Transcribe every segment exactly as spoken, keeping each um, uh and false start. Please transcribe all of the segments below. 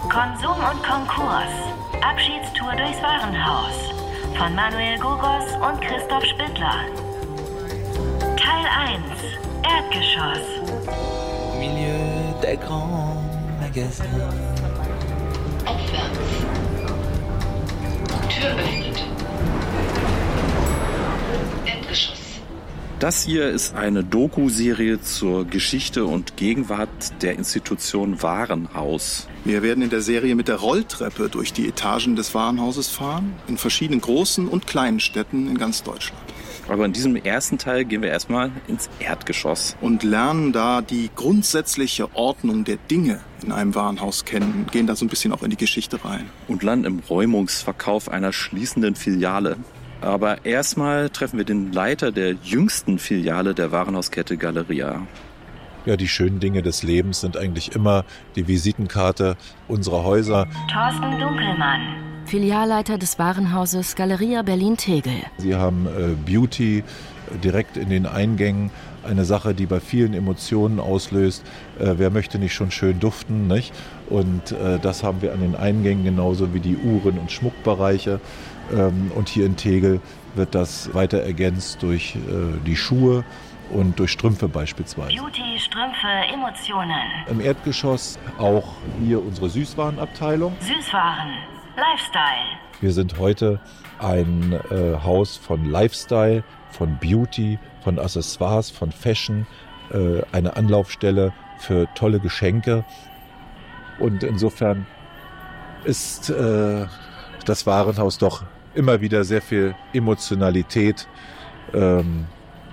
Konsum und Konkurs. Abschiedstour durchs Warenhaus. Von Manuel Gogos und Christoph Spittler. Teil eins. Erdgeschoss. Au milieu des grands magasins. Aufwärts. Tür öffnet. Erdgeschoss. Das hier ist eine Doku-Serie zur Geschichte und Gegenwart der Institution Warenhaus. Wir werden in der Serie mit der Rolltreppe durch die Etagen des Warenhauses fahren, in verschiedenen großen und kleinen Städten in ganz Deutschland. Aber in diesem ersten Teil gehen wir erstmal ins Erdgeschoss. Und lernen da die grundsätzliche Ordnung der Dinge in einem Warenhaus kennen, gehen da so ein bisschen auch in die Geschichte rein. Und landen im Räumungsverkauf einer schließenden Filiale. Aber erstmal treffen wir den Leiter der jüngsten Filiale der Warenhauskette Galeria. Ja, die schönen Dinge des Lebens sind eigentlich immer die Visitenkarte unserer Häuser. Thorsten Dunkelmann. Filialleiter des Warenhauses Galeria Berlin-Tegel. Sie haben äh, Beauty direkt in den Eingängen. Eine Sache, die bei vielen Emotionen auslöst. Äh, wer möchte nicht schon schön duften, nicht? Und äh, das haben wir an den Eingängen, genauso wie die Uhren- und Schmuckbereiche. Ähm, und hier in Tegel wird das weiter ergänzt durch äh, die Schuhe und durch Strümpfe beispielsweise. Beauty, Strümpfe, Emotionen. Im Erdgeschoss auch hier unsere Süßwarenabteilung. Süßwaren, Lifestyle. Wir sind heute ein äh, Haus von Lifestyle, von Beauty, von Accessoires, von Fashion, äh, eine Anlaufstelle für tolle Geschenke. Und insofern ist äh, das Warenhaus doch immer wieder sehr viel Emotionalität ähm,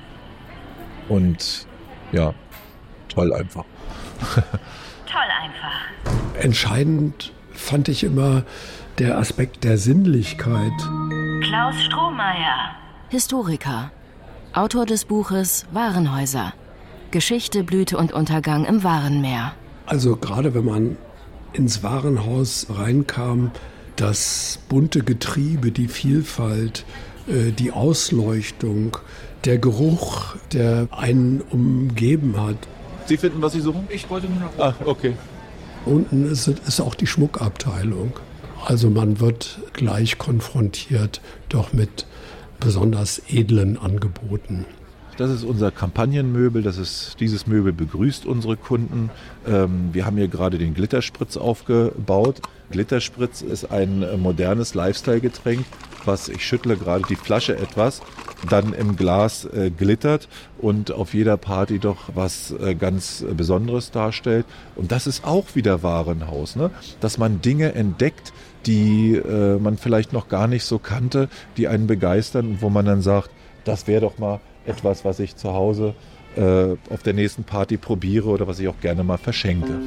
und ja, toll einfach. Toll einfach. Entscheidend fand ich immer der Aspekt der Sinnlichkeit. Klaus Strohmeier. Historiker. Autor des Buches Warenhäuser. Geschichte, Blüte und Untergang im Warenmeer. Also gerade wenn man ins Warenhaus reinkam, das bunte Getriebe, die Vielfalt, äh, die Ausleuchtung, der Geruch, der einen umgeben hat. Sie finden, was Sie suchen? Ich wollte nur noch... Ah, okay. Unten ist, ist auch die Schmuckabteilung. Also man wird gleich konfrontiert doch mit besonders edlen Angeboten. Das ist unser Kampagnenmöbel, das ist, dieses Möbel begrüßt unsere Kunden. Ähm, wir haben hier gerade den Glitterspritz aufgebaut. Glitterspritz ist ein modernes Lifestyle-Getränk, was, ich schüttle gerade die Flasche etwas, dann im Glas äh, glittert und auf jeder Party doch was äh, ganz Besonderes darstellt. Und das ist auch wieder Warenhaus, ne? Dass man Dinge entdeckt, die äh, man vielleicht noch gar nicht so kannte, die einen begeistern und wo man dann sagt, das wäre doch mal etwas, was ich zu Hause äh, auf der nächsten Party probiere oder was ich auch gerne mal verschenke.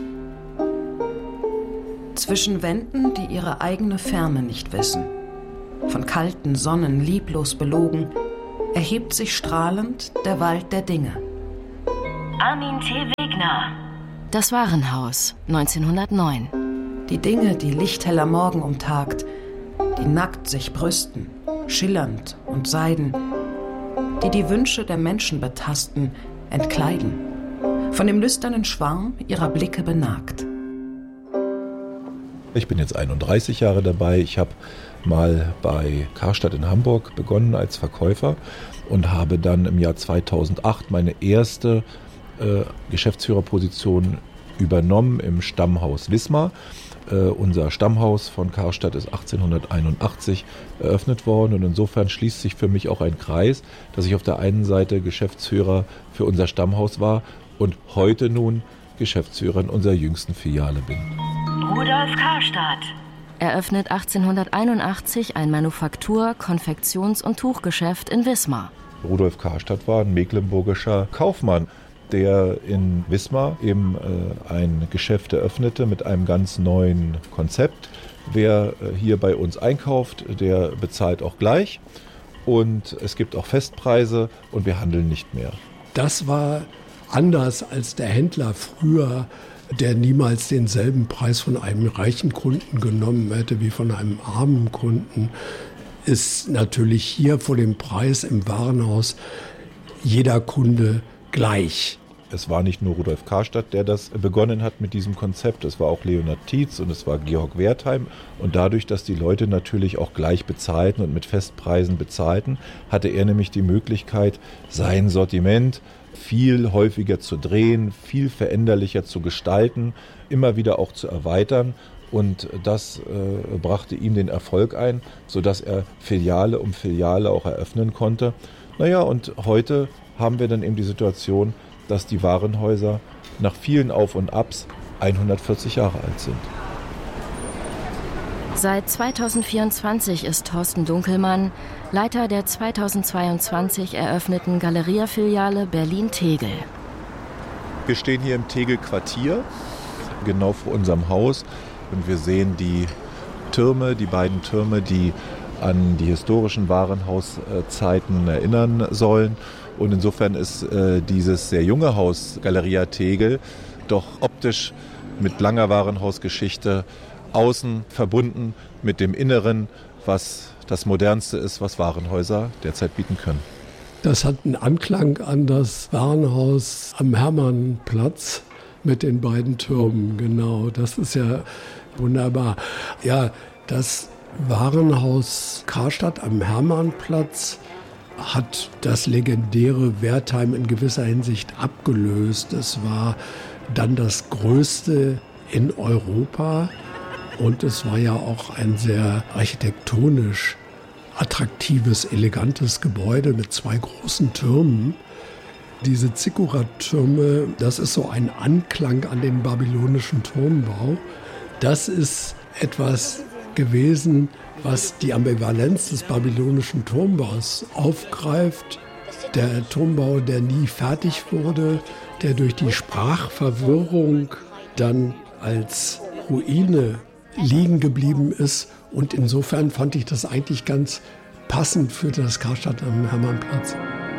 Zwischen Wänden, die ihre eigene Ferne nicht wissen, von kalten Sonnen lieblos belogen, erhebt sich strahlend der Wald der Dinge. Armin T. Wegner. Das Warenhaus, neunzehnhundertneun. Die Dinge, die lichtheller Morgen umtagt, die nackt sich brüsten, schillernd und seiden, die die Wünsche der Menschen betasten, entkleiden, von dem lüsternen Schwarm ihrer Blicke benagt. Ich bin jetzt einunddreißig Jahre dabei. Ich habe mal bei Karstadt in Hamburg begonnen als Verkäufer und habe dann im Jahr zweitausendacht meine erste äh, Geschäftsführerposition übernommen im Stammhaus Wismar. Äh, unser Stammhaus von Karstadt ist achtzehnhunderteinundachtzig eröffnet worden und insofern schließt sich für mich auch ein Kreis, dass ich auf der einen Seite Geschäftsführer für unser Stammhaus war und heute nun Geschäftsführer in unserer jüngsten Filiale bin. Rudolf Karstadt. Eröffnet achtzehnhunderteinundachtzig ein Manufaktur-, Konfektions- und Tuchgeschäft in Wismar. Rudolf Karstadt war ein mecklenburgischer Kaufmann, der in Wismar eben äh, ein Geschäft eröffnete mit einem ganz neuen Konzept. Wer äh, hier bei uns einkauft, der bezahlt auch gleich und es gibt auch Festpreise und wir handeln nicht mehr. Das war anders als der Händler früher, der niemals denselben Preis von einem reichen Kunden genommen hätte wie von einem armen Kunden, ist natürlich hier vor dem Preis im Warenhaus jeder Kunde gleich. Es war nicht nur Rudolf Karstadt, der das begonnen hat mit diesem Konzept, es war auch Leonhard Tietz und es war Georg Wertheim. Und dadurch, dass die Leute natürlich auch gleich bezahlten und mit Festpreisen bezahlten, hatte er nämlich die Möglichkeit, sein Sortiment viel häufiger zu drehen, viel veränderlicher zu gestalten, immer wieder auch zu erweitern. Und das äh, brachte ihm den Erfolg ein, sodass er Filiale um Filiale auch eröffnen konnte. Naja, und heute haben wir dann eben die Situation, dass die Warenhäuser nach vielen Auf und Abs hundertvierzig Jahre alt sind. Seit zweitausendvierundzwanzig ist Thorsten Dunkelmann Leiter der zweitausendzweiundzwanzig eröffneten Galeria-Filiale Berlin-Tegel. Wir stehen hier im Tegel-Quartier, genau vor unserem Haus, und wir sehen die Türme, die beiden Türme, die an die historischen Warenhauszeiten erinnern sollen. Und insofern ist äh, dieses sehr junge Haus Galeria Tegel doch optisch mit langer Warenhausgeschichte außen verbunden mit dem Inneren, was das Modernste ist, was Warenhäuser derzeit bieten können. Das hat einen Anklang an das Warenhaus am Hermannplatz mit den beiden Türmen, genau. Das ist ja wunderbar. Ja, das Warenhaus Karstadt am Hermannplatz hat das legendäre Wertheim in gewisser Hinsicht abgelöst. Es war dann das größte in Europa und es war ja auch ein sehr architektonisch attraktives, elegantes Gebäude mit zwei großen Türmen. Diese Zikkurat-Türme, das ist so ein Anklang an den babylonischen Turmbau. Das ist etwas gewesen, was die Ambivalenz des babylonischen Turmbaus aufgreift. Der Turmbau, der nie fertig wurde, der durch die Sprachverwirrung dann als Ruine liegen geblieben ist. Und insofern fand ich das eigentlich ganz passend für das Karstadt am Hermannplatz.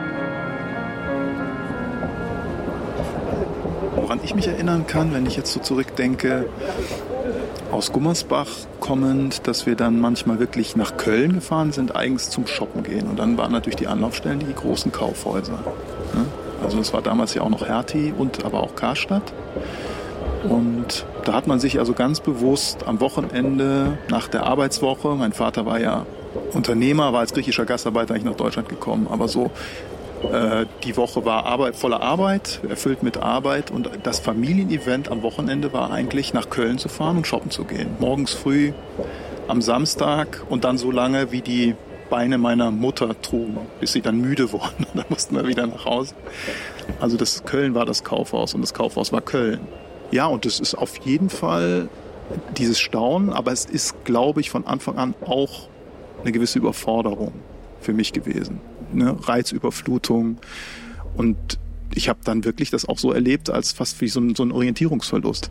Woran ich mich erinnern kann, wenn ich jetzt so zurückdenke, aus Gummersbach kommend, dass wir dann manchmal wirklich nach Köln gefahren sind, eigens zum Shoppen gehen. Und dann waren natürlich die Anlaufstellen die großen Kaufhäuser. Also es war damals ja auch noch Hertie und aber auch Karstadt. Und da hat man sich also ganz bewusst am Wochenende nach der Arbeitswoche, mein Vater war ja Unternehmer, war als griechischer Gastarbeiter eigentlich nach Deutschland gekommen, aber so äh, die Woche war Arbeit, voller Arbeit, erfüllt mit Arbeit, und das Familienevent am Wochenende war eigentlich nach Köln zu fahren und shoppen zu gehen. Morgens früh, am Samstag und dann so lange, wie die Beine meiner Mutter trugen, bis sie dann müde wurden. Dann mussten wir wieder nach Hause. Also das Köln war das Kaufhaus und das Kaufhaus war Köln. Ja, und es ist auf jeden Fall dieses Staunen, aber es ist, glaube ich, von Anfang an auch eine gewisse Überforderung für mich gewesen. Eine Reizüberflutung. Und ich habe dann wirklich das auch so erlebt, als fast wie so ein, so ein Orientierungsverlust.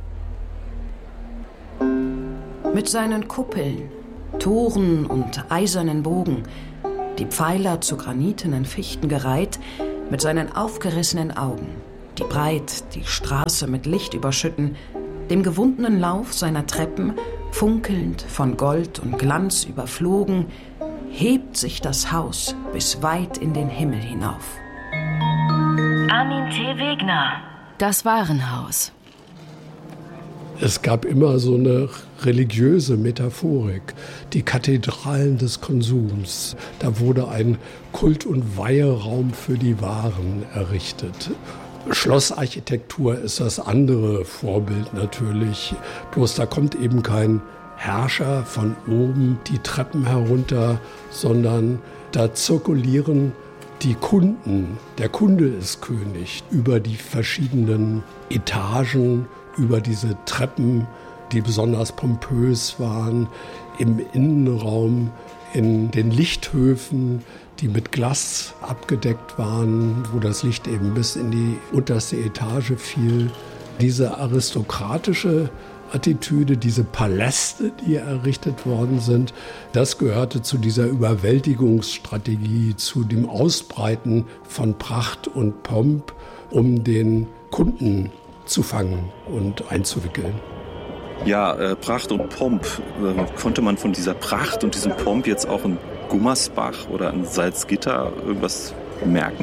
Mit seinen Kuppeln, Toren und eisernen Bogen, die Pfeiler zu granitenen Fichten gereiht, mit seinen aufgerissenen Augen, die breit die Straße mit Licht überschütten, dem gewundenen Lauf seiner Treppen, funkelnd von Gold und Glanz überflogen, hebt sich das Haus bis weit in den Himmel hinauf. Armin T. Wegner. Das Warenhaus. Es gab immer so eine religiöse Metaphorik, die Kathedralen des Konsums. Da wurde ein Kult- und Weiheraum für die Waren errichtet. Schlossarchitektur ist das andere Vorbild natürlich. Bloß da kommt eben kein Herrscher von oben die Treppen herunter, sondern da zirkulieren die Kunden. Der Kunde ist König über die verschiedenen Etagen, über diese Treppen, die besonders pompös waren, im Innenraum, in den Lichthöfen, die mit Glas abgedeckt waren, wo das Licht eben bis in die unterste Etage fiel. Diese aristokratische Attitüde, diese Paläste, die errichtet worden sind, das gehörte zu dieser Überwältigungsstrategie, zu dem Ausbreiten von Pracht und Pomp, um den Kunden zu fangen und einzuwickeln. Ja, äh, Pracht und Pomp. Äh, konnte man von dieser Pracht und diesem Pomp jetzt auch in Gummersbach oder in Salzgitter irgendwas merken?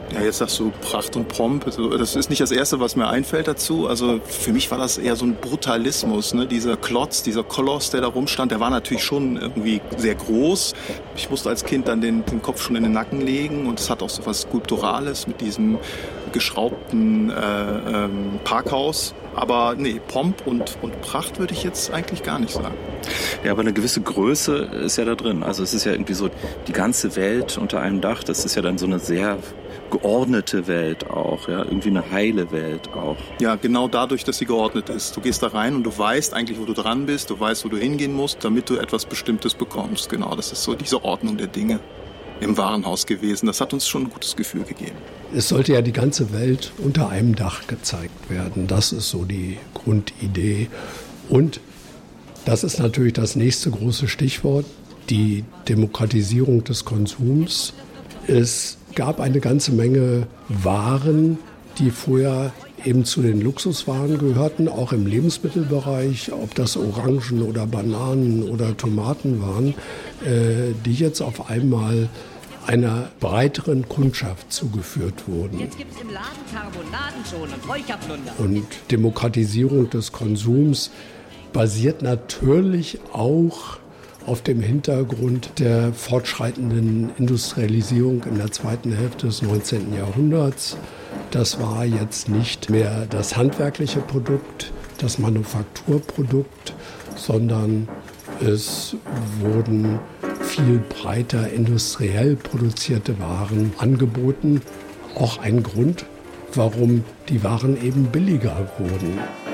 Ja, jetzt sagst du Pracht und Pomp. Das ist nicht das Erste, was mir einfällt dazu. Also für mich war das eher so ein Brutalismus. Ne? Dieser Klotz, dieser Koloss, der da rumstand, der war natürlich schon irgendwie sehr groß. Ich musste als Kind dann den, den Kopf schon in den Nacken legen. Und es hat auch so was Skulpturales mit diesem geschraubten äh, ähm, Parkhaus. Aber nee, Pomp und, und Pracht würde ich jetzt eigentlich gar nicht sagen. Ja, aber eine gewisse Größe ist ja da drin. Also es ist ja irgendwie so die ganze Welt unter einem Dach. Das ist ja dann so eine sehr geordnete Welt auch, ja, irgendwie eine heile Welt auch. Ja, genau dadurch, dass sie geordnet ist. Du gehst da rein und du weißt eigentlich, wo du dran bist, du weißt, wo du hingehen musst, damit du etwas Bestimmtes bekommst. Genau, das ist so diese Ordnung der Dinge im Warenhaus gewesen. Das hat uns schon ein gutes Gefühl gegeben. Es sollte ja die ganze Welt unter einem Dach gezeigt werden. Das ist so die Grundidee. Und das ist natürlich das nächste große Stichwort, die Demokratisierung des Konsums. Es gab eine ganze Menge Waren, die vorher eben zu den Luxuswaren gehörten, auch im Lebensmittelbereich, ob das Orangen oder Bananen oder Tomaten waren, äh, die jetzt auf einmal einer breiteren Kundschaft zugeführt wurden. Jetzt gibt's im Laden Karbonaden schon und Räucherplunder. Und Demokratisierung des Konsums basiert natürlich auch auf dem Hintergrund der fortschreitenden Industrialisierung in der zweiten Hälfte des neunzehnten Jahrhunderts. Das war jetzt nicht mehr das handwerkliche Produkt, das Manufakturprodukt, sondern es wurden viel breiter industriell produzierte Waren angeboten. Auch ein Grund, warum die Waren eben billiger wurden.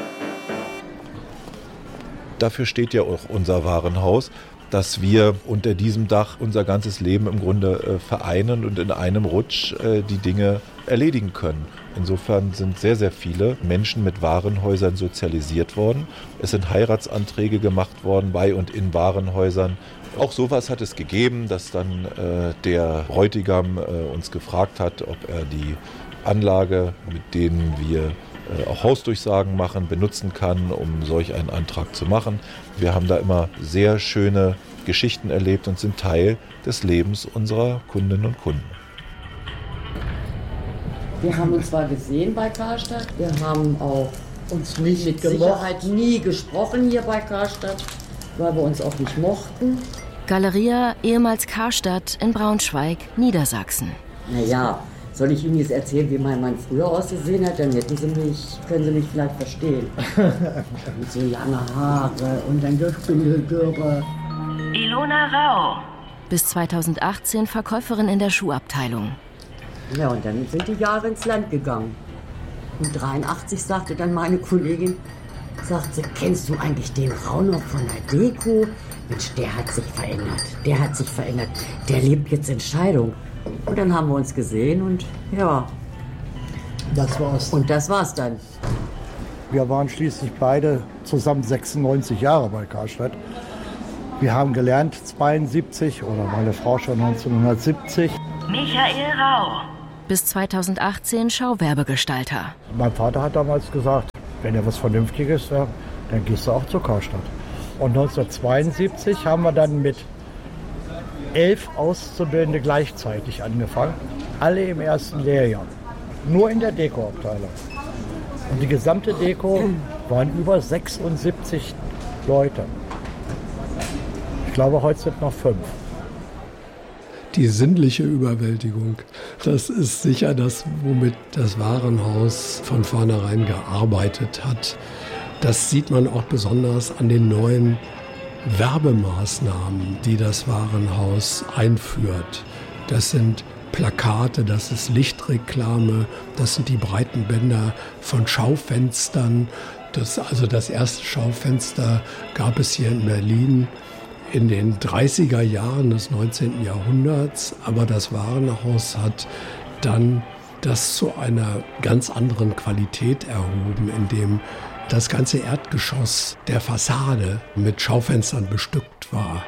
Dafür steht ja auch unser Warenhaus, dass wir unter diesem Dach unser ganzes Leben im Grunde äh, vereinen und in einem Rutsch äh, die Dinge erledigen können. Insofern sind sehr, sehr viele Menschen mit Warenhäusern sozialisiert worden. Es sind Heiratsanträge gemacht worden bei und in Warenhäusern. Auch sowas hat es gegeben, dass dann äh, der Bräutigam äh, uns gefragt hat, ob er die Anlage, mit denen wir äh, auch Hausdurchsagen machen, benutzen kann, um solch einen Antrag zu machen. Wir haben da immer sehr schöne Geschichten erlebt und sind Teil des Lebens unserer Kundinnen und Kunden. Wir haben uns zwar gesehen bei Karstadt, wir haben auch uns nicht mit Sicherheit nie gesprochen hier bei Karstadt, weil wir uns auch nicht mochten. Galeria, ehemals Karstadt in Braunschweig, Niedersachsen. Naja, soll ich Ihnen jetzt erzählen, wie mein Mann früher ausgesehen hat? Dann hätten Sie mich, können Sie mich vielleicht verstehen. Mit so lange Haare und dann der Spindeldürre. Ilona Rau. Bis zweitausendachtzehn Verkäuferin in der Schuhabteilung. Ja, und dann sind die Jahre ins Land gegangen. Und dreiundachtzig sagte dann meine Kollegin, sagt sie, kennst du eigentlich den Rau noch von der Deko? Mensch, der hat sich verändert, der hat sich verändert, der lebt jetzt in Scheidung. Und dann haben wir uns gesehen und ja. Das war's. Und das war's dann. Wir waren schließlich beide zusammen sechsundneunzig Jahre bei Karstadt. Wir haben gelernt zweiundsiebzig oder meine Frau schon neunzehnhundertsiebzig. Michael Rau. Bis zweitausendachtzehn Schauwerbegestalter. Mein Vater hat damals gesagt, wenn er was Vernünftiges sagt, dann gehst du auch zur Karstadt. Und neunzehnhundertzweiundsiebzig haben wir dann mit elf Auszubildende gleichzeitig angefangen. Alle im ersten Lehrjahr. Nur in der Dekoabteilung. Und die gesamte Deko waren über sechsundsiebzig Leute. Ich glaube, heute sind noch fünf. Die sinnliche Überwältigung, das ist sicher das, womit das Warenhaus von vornherein gearbeitet hat. Das sieht man auch besonders an den neuen Werbemaßnahmen, die das Warenhaus einführt. Das sind Plakate, das ist Lichtreklame, das sind die breiten Bänder von Schaufenstern. Das, also das erste Schaufenster gab es hier in Berlin in den dreißiger Jahren des neunzehnten Jahrhunderts, aber das Warenhaus hat dann das zu einer ganz anderen Qualität erhoben, indem das ganze Erdgeschoss der Fassade mit Schaufenstern bestückt war.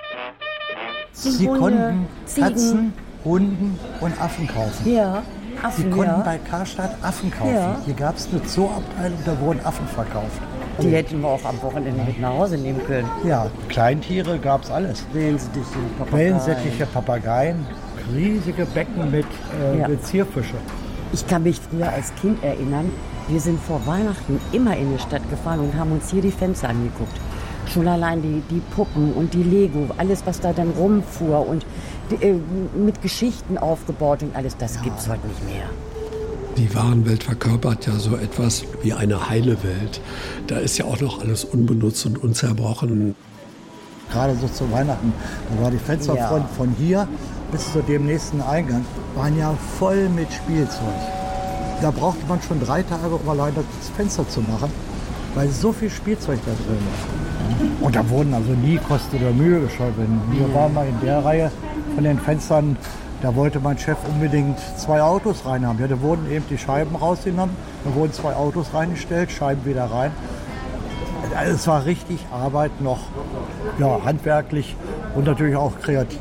Sie konnten Katzen, Hunden und Affen kaufen. Ja, Affen, Sie konnten ja. bei Karstadt Affen kaufen. Ja. Hier gab es eine Zooabteilung, da wurden Affen verkauft. Die hätten wir auch am Wochenende mit nach Hause nehmen können. Ja, Kleintiere gab es alles. Wellensittliche, Papageien. Wellensittliche, Papageien, riesige Becken mit, äh, Ja. mit Zierfische. Ich kann mich früher als Kind erinnern, wir sind vor Weihnachten immer in die Stadt gefahren und haben uns hier die Fenster angeguckt. Schon allein die, die Puppen und die Lego, alles was da dann rumfuhr und die, äh, mit Geschichten aufgebaut und alles, das gibt's heute nicht mehr. Die Warenwelt verkörpert ja so etwas wie eine heile Welt. Da ist ja auch noch alles unbenutzt und unzerbrochen. Gerade so zu Weihnachten, da war die Fensterfront Ja. von hier bis zu dem nächsten Eingang, waren ja voll mit Spielzeug. Da brauchte man schon drei Tage, um allein das Fenster zu machen, weil so viel Spielzeug da drin war. Und da wurden also nie Kosten oder Mühe gescheut. Wir waren mal in der Reihe von den Fenstern, da wollte mein Chef unbedingt zwei Autos reinhaben. Ja, da wurden eben die Scheiben rausgenommen, da wurden zwei Autos reingestellt, Scheiben wieder rein. Also es war richtig Arbeit noch, ja, handwerklich und natürlich auch kreativ.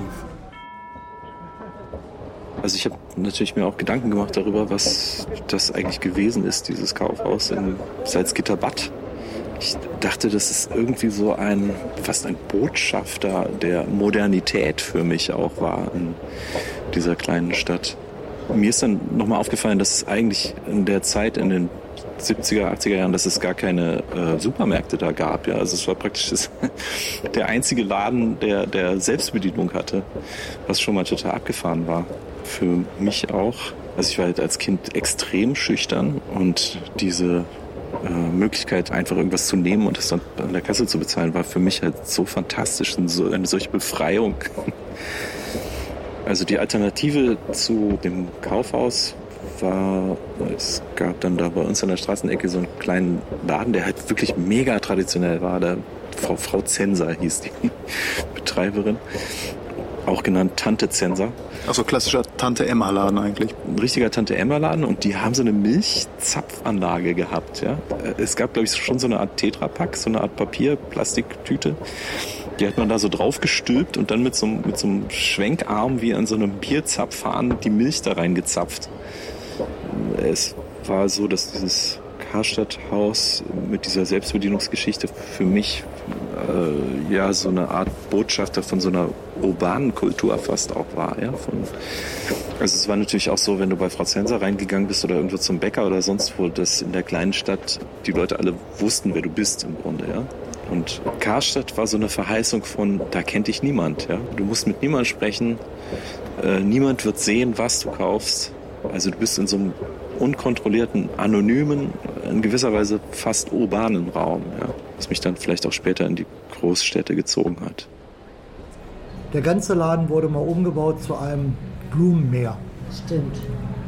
Also ich habe natürlich mir auch Gedanken gemacht darüber, was das eigentlich gewesen ist, dieses Kaufhaus in Salzgitter-Bad. Ich dachte, das ist irgendwie so ein, fast ein Botschafter der Modernität für mich auch war in dieser kleinen Stadt. Mir ist dann nochmal aufgefallen, dass es eigentlich in der Zeit in den siebziger, achtziger Jahren, dass es gar keine äh, Supermärkte da gab. Ja. Also es war praktisch das, der einzige Laden, der, der Selbstbedienung hatte, was schon mal total abgefahren war. Für mich auch. Also ich war halt als Kind extrem schüchtern und diese äh, Möglichkeit, einfach irgendwas zu nehmen und das dann an der Kasse zu bezahlen, war für mich halt so fantastisch und so eine solche Befreiung. Also die Alternative zu dem Kaufhaus war, es gab dann da bei uns an der Straßenecke so einen kleinen Laden, der halt wirklich mega traditionell war. Da Frau, Frau Zenser hieß die Betreiberin, auch genannt Tante Zenser. Also klassischer Tante-Emma-Laden eigentlich. Ein richtiger Tante-Emma-Laden und die haben so eine Milchzapfanlage gehabt. Ja? Es gab, glaube ich, schon so eine Art Tetrapack, so eine Art Papier-Plastiktüte. Die hat man da so drauf gestülpt und dann mit so, mit so einem Schwenkarm wie an so einem Bierzapfhahn die Milch da reingezapft. Es war so, dass dieses Karstadt-Haus mit dieser Selbstbedienungsgeschichte für mich äh, ja so eine Art Botschafter von so einer urbanen Kultur fast auch war. Ja? Von, also es war natürlich auch so, wenn du bei Frau Zenser reingegangen bist oder irgendwo zum Bäcker oder sonst wo, dass in der kleinen Stadt die Leute alle wussten, wer du bist im Grunde. Ja? Und Karstadt war so eine Verheißung von, da kennt dich niemand. Ja? Du musst mit niemandem sprechen, äh, niemand wird sehen, was du kaufst. Also du bist in so einem unkontrollierten, anonymen, in gewisser Weise fast urbanen Raum, ja, was mich dann vielleicht auch später in die Großstädte gezogen hat. Der ganze Laden wurde mal umgebaut zu einem Blumenmeer. Stimmt.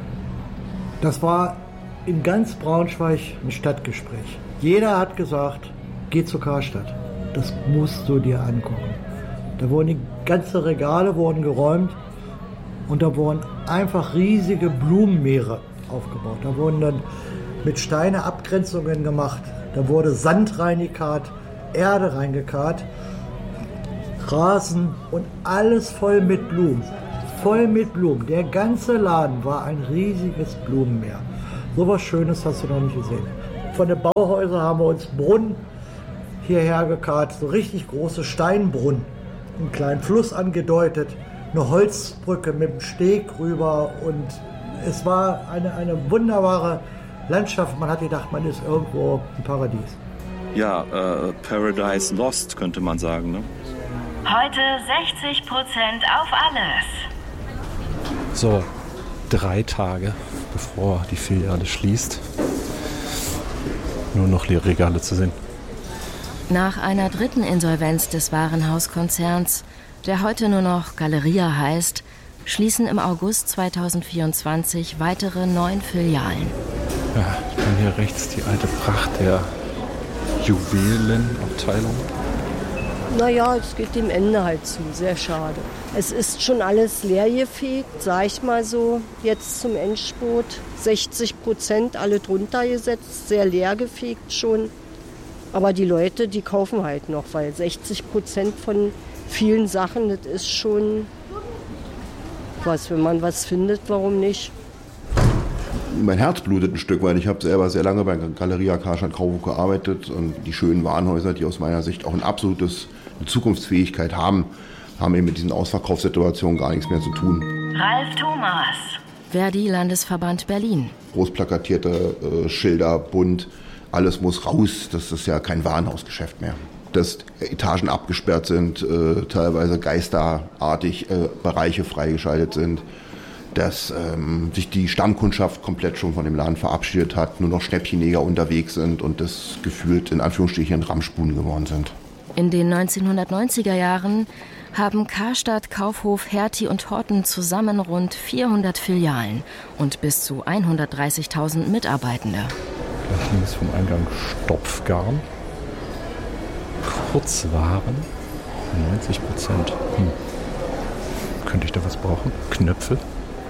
Das war in ganz Braunschweig ein Stadtgespräch. Jeder hat gesagt, geh zu Karstadt. Das musst du dir angucken. Da wurden die ganzen Regale wurden geräumt und da wurden einfach riesige Blumenmeere aufgebaut. Da wurden dann mit Steine Abgrenzungen gemacht. Da wurde Sand reingekarrt, Erde reingekarrt, Rasen und alles voll mit Blumen. Voll mit Blumen. Der ganze Laden war ein riesiges Blumenmeer. So was Schönes hast du noch nicht gesehen. Von den Bauhäusern haben wir uns Brunnen hierher gekarrt, so richtig große Steinbrunnen. Einen kleinen Fluss angedeutet, eine Holzbrücke mit dem Steg rüber und es war eine, eine wunderbare Landschaft. Man hat gedacht, man ist irgendwo im Paradies. Ja, äh, Paradise Lost könnte man sagen, ne? Heute sechzig Prozent auf alles. So, drei Tage bevor die Filiale schließt. Nur noch leere Regale zu sehen. Nach einer dritten Insolvenz des Warenhauskonzerns, der heute nur noch Galeria heißt, schließen im August zweitausendvierundzwanzig weitere neun Filialen. Ja, ich bin hier rechts die alte Pracht der Juwelenabteilung. Naja, es geht dem Ende halt zu, sehr schade. Es ist schon alles leergefegt, sag ich mal so, jetzt zum Endspurt. sechzig Prozent alle drunter gesetzt, sehr leer gefegt schon. Aber die Leute, die kaufen halt noch, weil sechzig Prozent von vielen Sachen, das ist schon was. Wenn man was findet, warum nicht? Mein Herz blutet ein Stück, weil ich habe selber sehr lange bei Galeria Karstadt Kaufhof gearbeitet und die schönen Warenhäuser, die aus meiner Sicht auch ein absolutes eine Zukunftsfähigkeit haben, haben eben mit diesen Ausverkaufssituationen gar nichts mehr zu tun. Ralf Thomas. Verdi Landesverband Berlin. Großplakatierte äh, Schilder, bunt, alles muss raus. Das ist ja kein Warenhausgeschäft mehr. Dass Etagen abgesperrt sind, äh, teilweise geisterartig äh, Bereiche freigeschaltet sind. Dass ähm, sich die Stammkundschaft komplett schon von dem Laden verabschiedet hat, nur noch Schnäppchenjäger unterwegs sind und das gefühlt in Anführungsstrichen Ramschbuden geworden sind. In den neunzehnhundertneunziger Jahren haben Karstadt, Kaufhof, Hertie und Horten zusammen rund vierhundert Filialen und bis zu hundertdreißigtausend Mitarbeitende. Gleich links vom Eingang Stopfgarn. Kurzwaren, neunzig Prozent. Hm. Könnte ich da was brauchen? Knöpfe?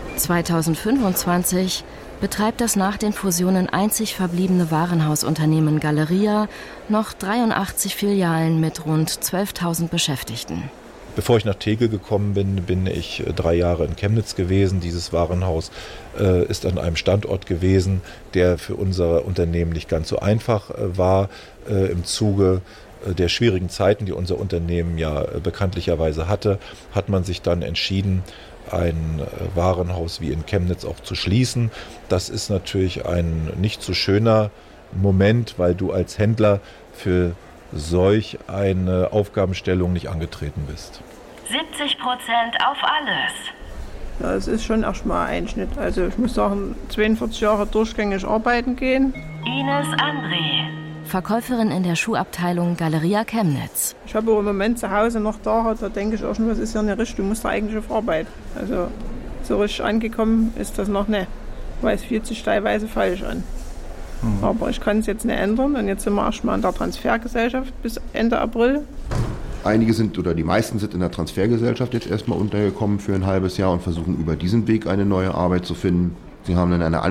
zweitausendfünfundzwanzig betreibt das nach den Fusionen einzig verbliebene Warenhausunternehmen Galeria noch dreiundachtzig Filialen mit rund zwölftausend Beschäftigten. Bevor ich nach Tegel gekommen bin, bin ich drei Jahre in Chemnitz gewesen. Dieses Warenhaus äh, ist an einem Standort gewesen, der für unser Unternehmen nicht ganz so einfach äh, war. Äh, im Zuge äh, der schwierigen Zeiten, die unser Unternehmen ja äh, bekanntlicherweise hatte, hat man sich dann entschieden, ein äh, Warenhaus wie in Chemnitz auch zu schließen. Das ist natürlich ein nicht so schöner Moment, weil du als Händler für solch eine Aufgabenstellung nicht angetreten bist. siebzig Prozent auf alles. Ja, es ist schon erstmal ein Einschnitt. Also ich muss sagen, zweiundvierzig Jahre durchgängig arbeiten gehen. Ines André. Verkäuferin in der Schuhabteilung Galeria Chemnitz. Ich habe im Moment zu Hause noch da, da denke ich auch schon, was ist ja nicht richtig, du musst da eigentlich auf Arbeit. Also so richtig angekommen ist das noch nicht, weil es fühlt sich teilweise falsch an. Mhm. Aber ich kann es jetzt nicht ändern und jetzt sind wir erstmal in der Transfergesellschaft bis Ende April. Einige sind oder die meisten sind in der Transfergesellschaft jetzt erstmal untergekommen für ein halbes Jahr und versuchen über diesen Weg eine neue Arbeit zu finden. Sie haben dann eine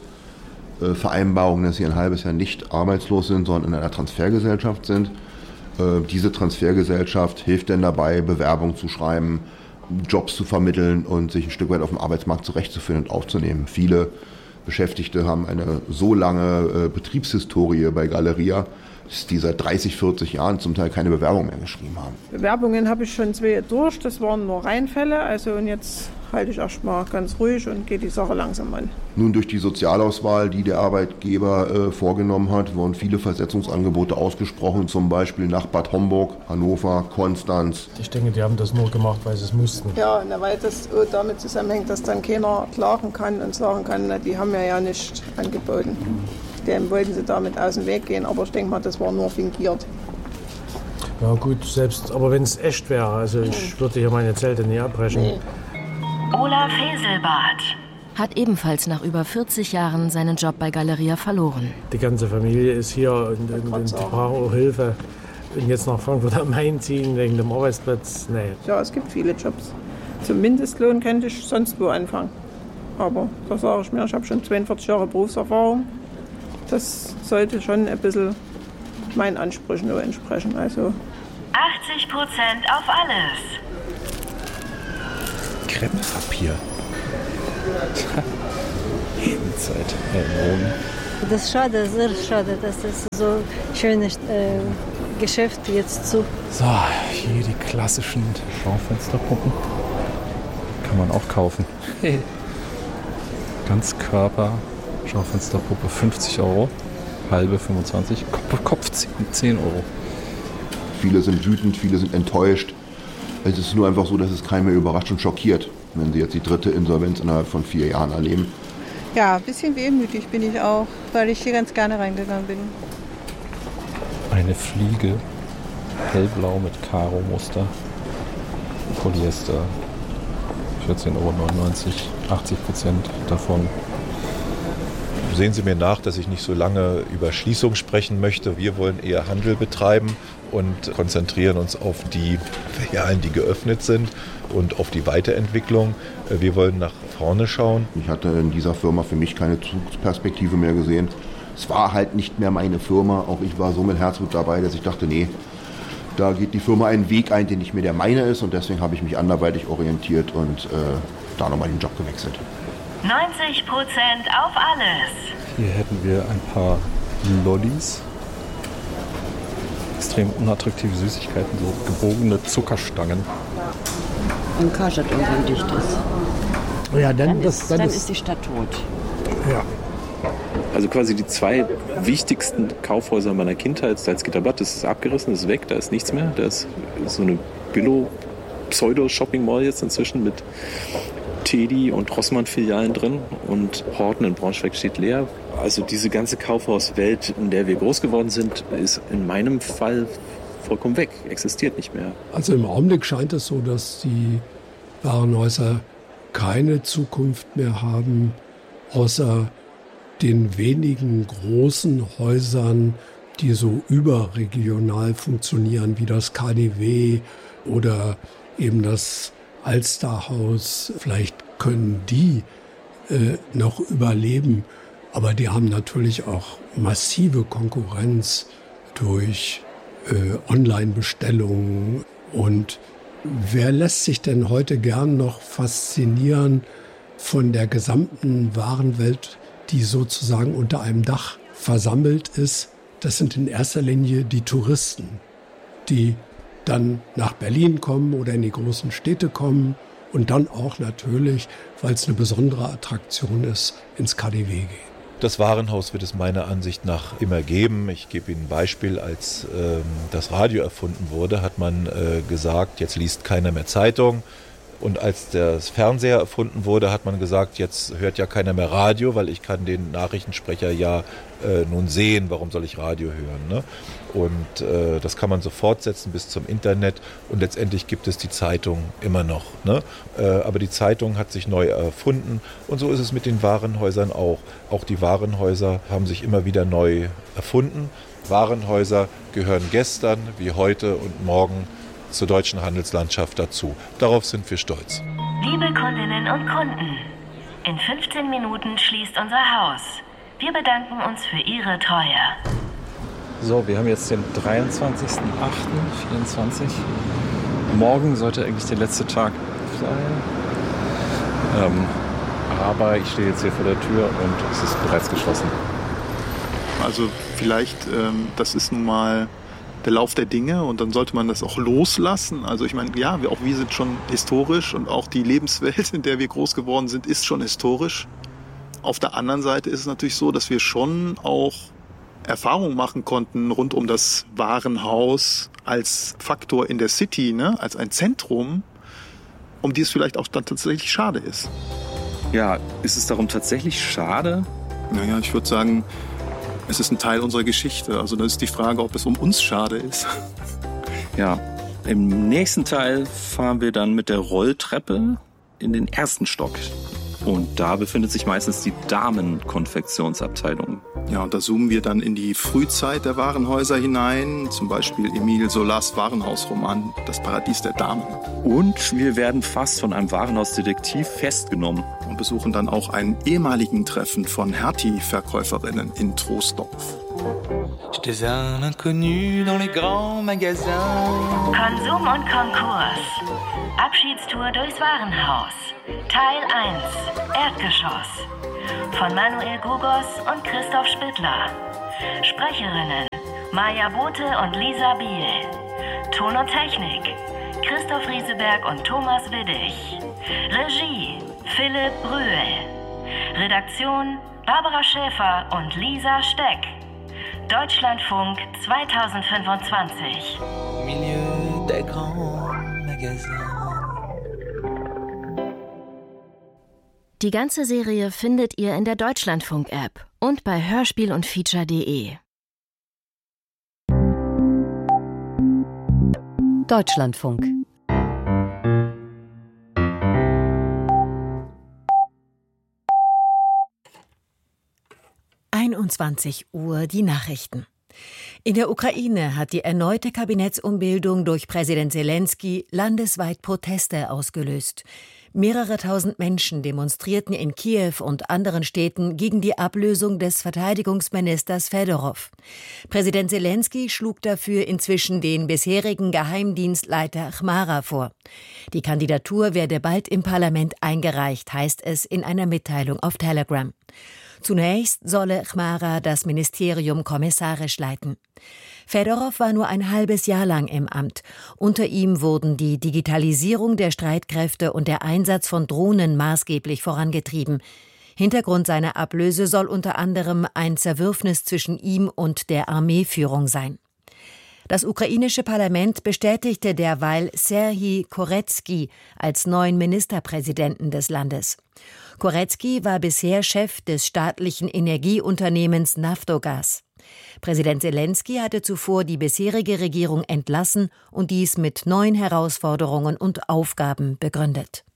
Anschlussvereinbarung, dass sie ein halbes Jahr nicht arbeitslos sind, sondern in einer Transfergesellschaft sind. Diese Transfergesellschaft hilft dann dabei, Bewerbungen zu schreiben, Jobs zu vermitteln und sich ein Stück weit auf dem Arbeitsmarkt zurechtzufinden und aufzunehmen. Viele Beschäftigte haben eine so lange Betriebshistorie bei Galeria, dass die seit dreißig, vierzig Jahren zum Teil keine Bewerbung mehr geschrieben haben. Bewerbungen habe ich schon zwei durch, das waren nur Reinfälle. Also und jetzt halte ich erstmal ganz ruhig und gehe die Sache langsam an. Nun durch die Sozialauswahl, die der Arbeitgeber äh, vorgenommen hat, wurden viele Versetzungsangebote ausgesprochen, zum Beispiel nach Bad Homburg, Hannover, Konstanz. Ich denke, die haben das nur gemacht, weil sie es mussten. Ja, na, weil das damit zusammenhängt, dass dann keiner klagen kann und sagen kann, na, die haben mir ja nicht angeboten. Dem wollten sie damit aus dem Weg gehen, aber ich denke mal, das war nur fingiert. Ja gut, selbst, aber wenn es echt wäre, also ich würde hier meine Zelte nie abbrechen. Nee. Olaf Heselbart hat ebenfalls nach über vierzig Jahren seinen Job bei Galeria verloren. Die ganze Familie ist hier und, und, und die brauchen auch Hilfe. Und jetzt nach Frankfurt am Main ziehen wegen dem Arbeitsplatz, nee. Ja, es gibt viele Jobs. Zum Mindestlohn könnte ich sonst wo anfangen. Aber da sage ich mir, ich habe schon zweiundvierzig Jahre Berufserfahrung. Das sollte schon ein bisschen meinen Ansprüchen nur entsprechen. Also achtzig Prozent auf alles. Krepppapier. Schulzeit, Erinnerungen. Das ist schade, sehr schade, dass das so ein schönes äh, Geschäft jetzt zu. So, hier die klassischen Schaufensterpuppen. Kann man auch kaufen. Ganzkörper. Schaufensterpuppe fünfzig Euro, halbe fünfundzwanzig, Kopf zehn Euro. Viele sind wütend, viele sind enttäuscht. Es ist nur einfach so, dass es keinen mehr überrascht und schockiert, wenn sie jetzt die dritte Insolvenz innerhalb von vier Jahren erleben. Ja, ein bisschen wehmütig bin ich auch, weil ich hier ganz gerne reingegangen bin. Eine Fliege, hellblau mit Karo-Muster, Polyester, vierzehn Euro neunundneunzig, achtzig Prozent davon. Sehen Sie mir nach, dass ich nicht so lange über Schließung sprechen möchte. Wir wollen eher Handel betreiben und konzentrieren uns auf die Filialen, die geöffnet sind und auf die Weiterentwicklung. Wir wollen nach vorne schauen. Ich hatte in dieser Firma für mich keine Zukunftsperspektive mehr gesehen. Es war halt nicht mehr meine Firma. Auch ich war so mit Herzblut dabei, dass ich dachte, nee, da geht die Firma einen Weg ein, der nicht mehr der meine ist. Und deswegen habe ich mich anderweitig orientiert und äh, da nochmal den Job gewechselt. neunzig Prozent auf alles. Hier hätten wir ein paar Lollis. extrem unattraktive Süßigkeiten, so gebogene Zuckerstangen. Wenn Karstadt irgendwann dicht ist. Ja, dann, dann, das, ist, dann, dann ist, ist die Stadt tot. Ja. Also quasi die zwei wichtigsten Kaufhäuser meiner Kindheit, Salzgitterbad, das ist abgerissen, das ist weg, da ist nichts mehr. Da ist so eine Billo-Pseudo-Shopping-Mall jetzt inzwischen mit Tedi und Rossmann-Filialen drin und Horten in Braunschweig steht leer. Also diese ganze Kaufhauswelt, in der wir groß geworden sind, ist in meinem Fall vollkommen weg, existiert nicht mehr. Also im Augenblick scheint es so, dass die Warenhäuser keine Zukunft mehr haben, außer den wenigen großen Häusern, die so überregional funktionieren, wie das K D W oder eben das Alsterhaus. Vielleicht können die äh, noch überleben, aber die haben natürlich auch massive Konkurrenz durch äh, Online-Bestellungen. Und wer lässt sich denn heute gern noch faszinieren von der gesamten Warenwelt, die sozusagen unter einem Dach versammelt ist? Das sind in erster Linie die Touristen, die dann nach Berlin kommen oder in die großen Städte kommen und dann auch natürlich, weil es eine besondere Attraktion ist, ins K D W gehen. Das Warenhaus wird es meiner Ansicht nach immer geben. Ich gebe Ihnen ein Beispiel. Als ähm, das Radio erfunden wurde, hat man äh, gesagt, jetzt liest keiner mehr Zeitung. Und als das Fernseher erfunden wurde, hat man gesagt, jetzt hört ja keiner mehr Radio, weil ich kann den Nachrichtensprecher ja äh, nun sehen. Warum soll ich Radio hören? Ne? Und äh, das kann man so fortsetzen bis zum Internet. Und letztendlich gibt es die Zeitung immer noch. Ne? Äh, aber die Zeitung hat sich neu erfunden. Und so ist es mit den Warenhäusern auch. Auch die Warenhäuser haben sich immer wieder neu erfunden. Warenhäuser gehören gestern wie heute und morgen zur deutschen Handelslandschaft dazu. Darauf sind wir stolz. Liebe Kundinnen und Kunden, in fünfzehn Minuten schließt unser Haus. Wir bedanken uns für Ihre Treue. So, wir haben jetzt den dreiundzwanzigsten achten vierundzwanzig. Morgen sollte eigentlich der letzte Tag sein. Ähm, aber ich stehe jetzt hier vor der Tür und es ist bereits geschlossen. Also vielleicht, ähm, das ist nun mal der Lauf der Dinge und dann sollte man das auch loslassen. Also ich meine, ja, wir, auch wir sind schon historisch und auch die Lebenswelt, in der wir groß geworden sind, ist schon historisch. Auf der anderen Seite ist es natürlich so, dass wir schon auch Erfahrungen machen konnten rund um das Warenhaus als Faktor in der City, ne, als ein Zentrum, um die es vielleicht auch dann tatsächlich schade ist. Ja, ist es darum tatsächlich schade? Naja, ich würde sagen, es ist ein Teil unserer Geschichte. Also da ist die Frage, ob es um uns schade ist. Ja, im nächsten Teil fahren wir dann mit der Rolltreppe in den ersten Stock. Und da befindet sich meistens die Damenkonfektionsabteilung. Ja, und da zoomen wir dann in die Frühzeit der Warenhäuser hinein. Zum Beispiel Emile Zolas Warenhausroman Das Paradies der Damen. Und wir werden fast von einem Warenhausdetektiv festgenommen. Und besuchen dann auch einen ehemaligen Treffen von Hertie-Verkäuferinnen in Troisdorf. J'étais un inconnu dans les grands magasins. Konsum und Konkurs. Abschiedstour durchs Warenhaus. Teil eins. Erdgeschoss. Von Manuel Gugos und Christoph Spittler. Sprecherinnen Maja Bote und Lisa Biel. Ton und Technik Christoph Rieseberg und Thomas Widdig. Regie Philipp Brühl. Redaktion Barbara Schäfer und Lisa Steck. Deutschlandfunk zweitausendfünfundzwanzig. Milieu des grands magasins. Die ganze Serie findet ihr in der Deutschlandfunk-App und bei hörspiel und feature punkt de. Deutschlandfunk. einundzwanzig Uhr die Nachrichten. In der Ukraine hat die erneute Kabinettsumbildung durch Präsident Selenskyj landesweit Proteste ausgelöst. Mehrere tausend Menschen demonstrierten in Kiew und anderen Städten gegen die Ablösung des Verteidigungsministers Fedorow. Präsident Selenskyj schlug dafür inzwischen den bisherigen Geheimdienstleiter Chmara vor. Die Kandidatur werde bald im Parlament eingereicht, heißt es in einer Mitteilung auf Telegram. Zunächst solle Chmara das Ministerium kommissarisch leiten. Fedorow war nur ein halbes Jahr lang im Amt. Unter ihm wurden die Digitalisierung der Streitkräfte und der Einsatz von Drohnen maßgeblich vorangetrieben. Hintergrund seiner Ablöse soll unter anderem ein Zerwürfnis zwischen ihm und der Armeeführung sein. Das ukrainische Parlament bestätigte derweil Serhij Koretskij als neuen Ministerpräsidenten des Landes. Koretskij war bisher Chef des staatlichen Energieunternehmens Naftogaz. Präsident Selenskyj hatte zuvor die bisherige Regierung entlassen und dies mit neuen Herausforderungen und Aufgaben begründet.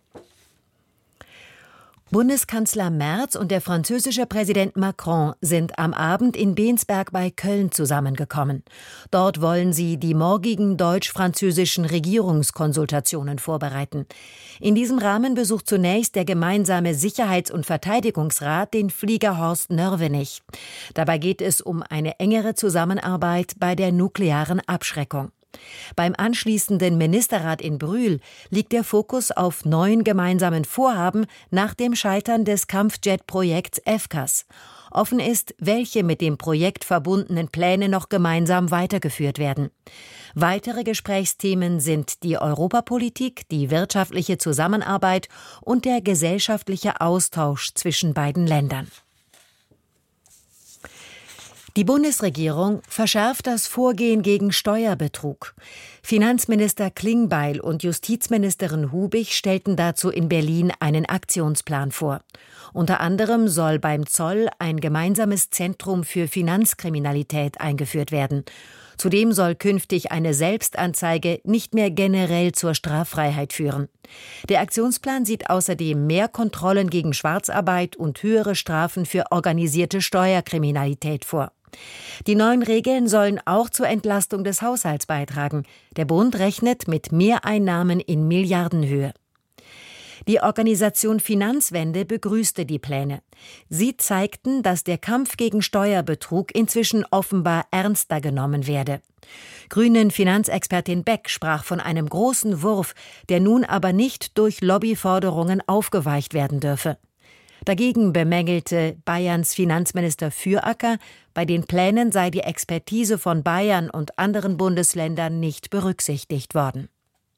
Bundeskanzler Merz und der französische Präsident Macron sind am Abend in Bensberg bei Köln zusammengekommen. Dort wollen sie die morgigen deutsch-französischen Regierungskonsultationen vorbereiten. In diesem Rahmen besucht zunächst der gemeinsame Sicherheits- und Verteidigungsrat den Flieger Horst Nörvenich. Dabei geht es um eine engere Zusammenarbeit bei der nuklearen Abschreckung. Beim anschließenden Ministerrat in Brühl liegt der Fokus auf neuen gemeinsamen Vorhaben nach dem Scheitern des Kampfjet-Projekts F C A S. Offen ist, welche mit dem Projekt verbundenen Pläne noch gemeinsam weitergeführt werden. Weitere Gesprächsthemen sind die Europapolitik, die wirtschaftliche Zusammenarbeit und der gesellschaftliche Austausch zwischen beiden Ländern. Die Bundesregierung verschärft das Vorgehen gegen Steuerbetrug. Finanzminister Klingbeil und Justizministerin Hubig stellten dazu in Berlin einen Aktionsplan vor. Unter anderem soll beim Zoll ein gemeinsames Zentrum für Finanzkriminalität eingeführt werden. Zudem soll künftig eine Selbstanzeige nicht mehr generell zur Straffreiheit führen. Der Aktionsplan sieht außerdem mehr Kontrollen gegen Schwarzarbeit und höhere Strafen für organisierte Steuerkriminalität vor. Die neuen Regeln sollen auch zur Entlastung des Haushalts beitragen. Der Bund rechnet mit Mehreinnahmen in Milliardenhöhe. Die Organisation Finanzwende begrüßte die Pläne. Sie zeigten, dass der Kampf gegen Steuerbetrug inzwischen offenbar ernster genommen werde. Grünen Finanzexpertin Beck sprach von einem großen Wurf, der nun aber nicht durch Lobbyforderungen aufgeweicht werden dürfe. Dagegen bemängelte Bayerns Finanzminister Füracker, bei den Plänen sei die Expertise von Bayern und anderen Bundesländern nicht berücksichtigt worden.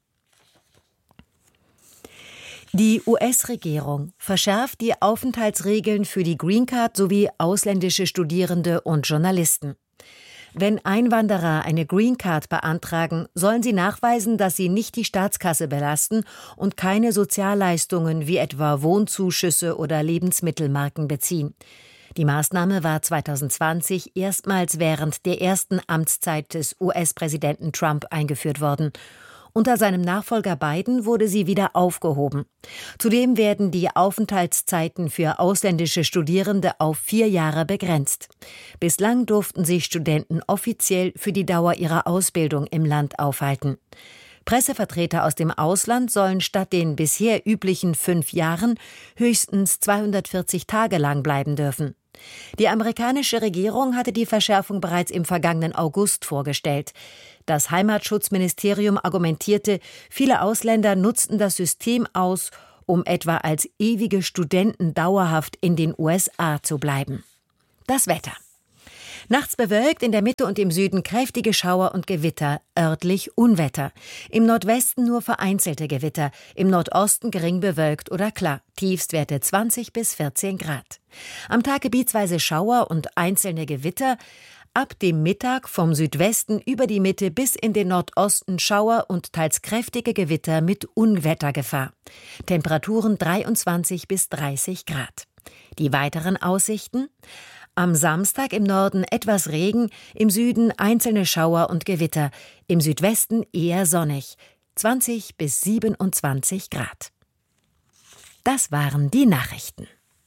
Die U S-Regierung verschärft die Aufenthaltsregeln für die Green Card sowie ausländische Studierende und Journalisten. Wenn Einwanderer eine Green Card beantragen, sollen sie nachweisen, dass sie nicht die Staatskasse belasten und keine Sozialleistungen wie etwa Wohnzuschüsse oder Lebensmittelmarken beziehen. Die Maßnahme war zweitausendzwanzig erstmals während der ersten Amtszeit des U S-Präsidenten Trump eingeführt worden. Unter seinem Nachfolger Biden wurde sie wieder aufgehoben. Zudem werden die Aufenthaltszeiten für ausländische Studierende auf vier Jahre begrenzt. Bislang durften sich Studenten offiziell für die Dauer ihrer Ausbildung im Land aufhalten. Pressevertreter aus dem Ausland sollen statt den bisher üblichen fünf Jahren höchstens zweihundertvierzig Tage lang bleiben dürfen. Die amerikanische Regierung hatte die Verschärfung bereits im vergangenen August vorgestellt. Das Heimatschutzministerium argumentierte, viele Ausländer nutzten das System aus, um etwa als ewige Studenten dauerhaft in den U S A zu bleiben. Das Wetter. Nachts bewölkt, in der Mitte und im Süden kräftige Schauer und Gewitter, örtlich Unwetter. Im Nordwesten nur vereinzelte Gewitter, im Nordosten gering bewölkt oder klar, Tiefstwerte zwanzig bis vierzehn Grad. Am Tag gebietsweise Schauer und einzelne Gewitter, ab dem Mittag vom Südwesten über die Mitte bis in den Nordosten Schauer und teils kräftige Gewitter mit Unwettergefahr. Temperaturen dreiundzwanzig bis dreißig Grad. Die weiteren Aussichten: Am Samstag im Norden etwas Regen, im Süden einzelne Schauer und Gewitter, im Südwesten eher sonnig, zwanzig bis siebenundzwanzig Grad. Das waren die Nachrichten.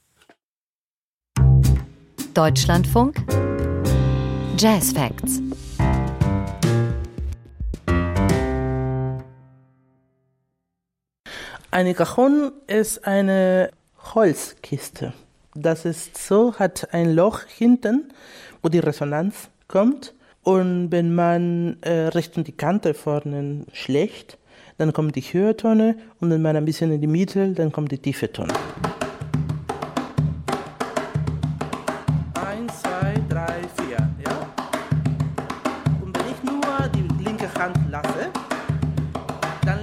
Deutschlandfunk Jazz Facts. Eine Cajon ist eine Holzkiste. Das ist so, hat ein Loch hinten, wo die Resonanz kommt. Und wenn man äh, Richtung die Kante vorne schlägt, dann kommt die höhere Tone. Und wenn man ein bisschen in die Mitte, dann kommt die tiefe Tone.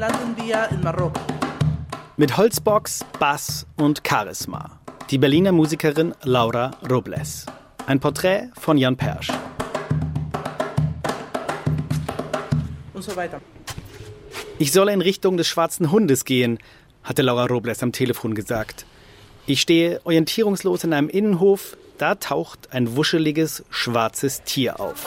landen wir in Marokko. Mit Holzbox, Bass und Charisma. Die Berliner Musikerin Laura Robles. Ein Porträt von Jan Persch. Und so weiter. Ich solle in Richtung des schwarzen Hundes gehen, hatte Laura Robles am Telefon gesagt. Ich stehe orientierungslos in einem Innenhof, da taucht ein wuscheliges, schwarzes Tier auf.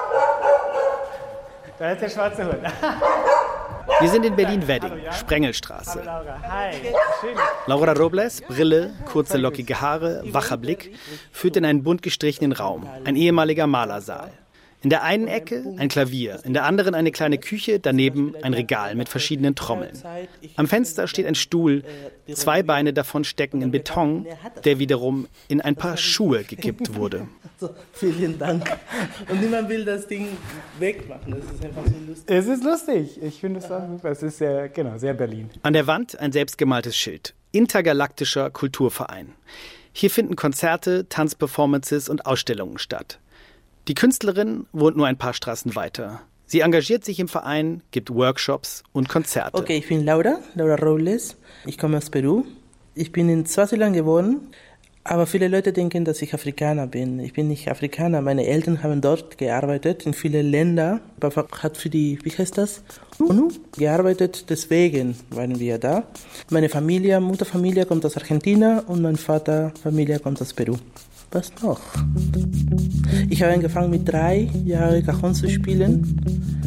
Da ist der schwarze Hund. Wir sind in Berlin-Wedding, Sprengelstraße. Hallo Laura, hi. Schön. Laura Robles, Brille, kurze lockige Haare, wacher Blick, führt in einen bunt gestrichenen Raum, ein ehemaliger Malersaal. In der einen Ecke ein Klavier, in der anderen eine kleine Küche, daneben ein Regal mit verschiedenen Trommeln. Am Fenster steht ein Stuhl, zwei Beine davon stecken in Beton, der wiederum in ein paar Schuhe gekippt wurde. So, vielen Dank. Und niemand will das Ding wegmachen, das ist einfach so lustig. Es ist lustig, ich finde es auch super, es ist sehr, genau, sehr Berlin. An der Wand ein selbstgemaltes Schild, Intergalaktischer Kulturverein. Hier finden Konzerte, Tanzperformances und Ausstellungen statt. Die Künstlerin wohnt nur ein paar Straßen weiter. Sie engagiert sich im Verein, gibt Workshops und Konzerte. Okay, ich bin Laura, Laura Robles. Ich komme aus Peru. Ich bin in Swasiland geboren, aber viele Leute denken, dass ich Afrikaner bin. Ich bin nicht Afrikaner. Meine Eltern haben dort gearbeitet, in viele Länder. Papa hat für die, wie heißt das, UNO gearbeitet, deswegen waren wir da. Meine Familie, Mutterfamilie kommt aus Argentina und mein Vaterfamilie kommt aus Peru. Was noch? Ich habe angefangen mit drei Jahren Cajon zu spielen.